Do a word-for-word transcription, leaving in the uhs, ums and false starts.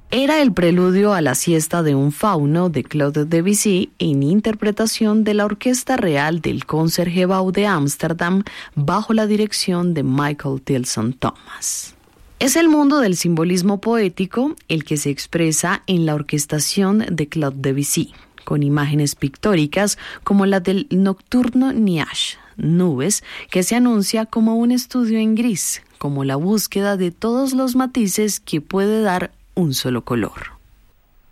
Era el preludio a la siesta de un fauno de Claude Debussy en interpretación de la Orquesta Real del Concertgebouw de Ámsterdam bajo la dirección de Michael Tilson Thomas. Es el mundo del simbolismo poético el que se expresa en la orquestación de Claude Debussy, con imágenes pictóricas como la del Nocturno Nuage, nubes, que se anuncia como un estudio en gris, como la búsqueda de todos los matices que puede dar un solo color.